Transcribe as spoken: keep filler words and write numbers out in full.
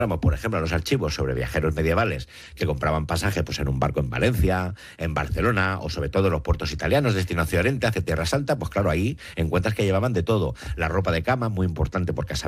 por ejemplo, a los archivos sobre viajeros medievales que compraban pasaje pues, en un barco en Valencia, en Barcelona o sobre todo en los puertos italianos, destino hacia Oriente, hacia Tierra Santa, pues claro, ahí encuentras que llevaban de todo. La ropa de cama, muy importante porque a